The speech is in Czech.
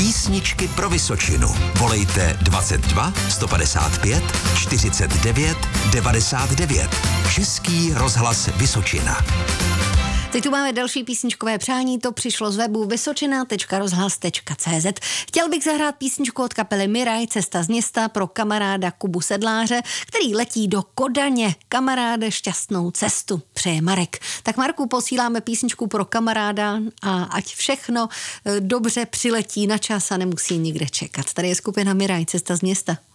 Písničky pro Vysočinu. Volejte 22 155 49 99. Český rozhlas Vysočina. Teď tu máme další písničkové přání, to přišlo z webu vysočina.rozhlas.cz. Chtěl bych zahrát písničku od kapely Miraj, Cesta z města, pro kamaráda Kubu Sedláře, který letí do Kodaně. Kamaráde, šťastnou cestu, přeje Marek. Tak Marku, posíláme písničku pro kamaráda a ať všechno dobře přiletí na čas a nemusí nikde čekat. Tady je skupina Miraj, Cesta z města.